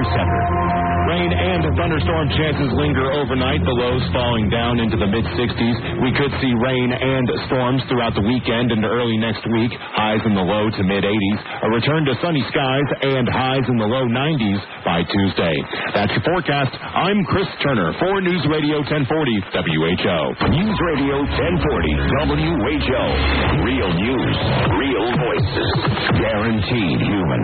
Weather Center. Rain and thunderstorm chances linger overnight, the lows falling down into the mid-60s. We could see rain and storms throughout the weekend into early next week, highs in the low to mid-80s. A return to sunny skies and highs in the low 90s by Tuesday. That's your forecast. I'm Chris Turner for News Radio 1040 WHO. News Radio 1040 WHO. Real news, real voices, guaranteed human.